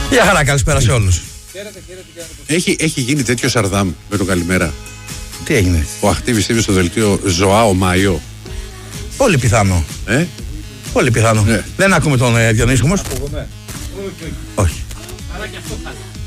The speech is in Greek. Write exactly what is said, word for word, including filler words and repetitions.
Γεια χαρά, καλησπέρα σε όλους. Έχει, έχει γίνει τέτοιο Σαρδάμ με το καλημέρα. Τι έγινε? Ο Αχτίβης είπε στο δελτίο Ζωάο Μάιο. Πολύ πιθανό. Ε? Πολύ πιθανό. Ναι. Δεν ακούμε τον ε, Διονύση όμως. Όχι. Άρα και αυτό θα